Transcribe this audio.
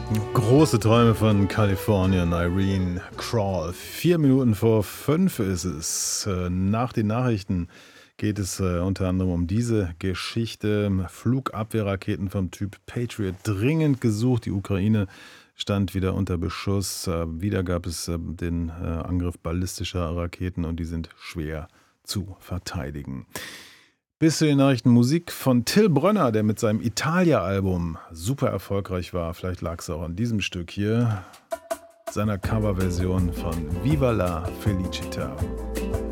Große Träume von Kalifornien, Irene Crawl. 4 Minuten vor 5 ist es. Nach den Nachrichten geht es unter anderem um diese Geschichte. Flugabwehrraketen vom Typ Patriot dringend gesucht. Die Ukraine stand wieder unter Beschuss. Wieder gab es den Angriff ballistischer Raketen und die sind schwer zu verteidigen. Bis zu den Nachrichten Musik von Till Brönner, der mit seinem Italia-Album super erfolgreich war. Vielleicht lag es auch an diesem Stück hier, seiner Coverversion von Viva la Felicita.